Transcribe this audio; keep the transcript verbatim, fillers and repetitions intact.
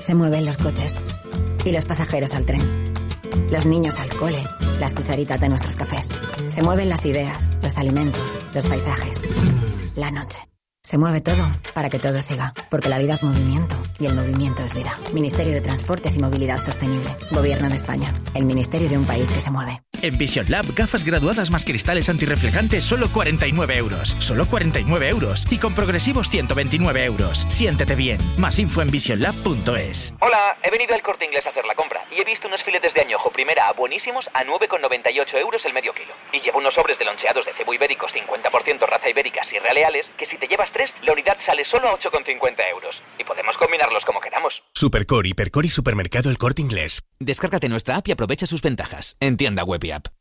Se mueven los coches y los pasajeros al tren. Los niños al cole, las cucharitas de nuestros cafés. Se mueven las ideas, los alimentos, los paisajes. La noche. Se mueve todo para que todo siga. Porque la vida es movimiento y el movimiento es vida. Ministerio de Transportes y Movilidad Sostenible. Gobierno de España. El ministerio de un país que se mueve. En Vision Lab, gafas graduadas más cristales antirreflejantes, solo cuarenta y nueve euros. Solo cuarenta y nueve euros. Y con progresivos ciento veintinueve euros. Siéntete bien. Más info en vision lab punto es. Hola, he venido al Corte Inglés a hacer la compra y he visto unos filetes de añojo primera A buenísimos a nueve con noventa y ocho euros el medio kilo. Y llevo unos sobres de loncheados de cebo ibéricos cincuenta por ciento raza ibérica Sierra Leales que si te llevas tres, la unidad sale solo a ocho con cincuenta euros. Y podemos combinarlos como queramos. Supercore, Hipercore y Supermercado El Corte Inglés. Descárgate nuestra app y aprovecha sus ventajas. En tienda web y app.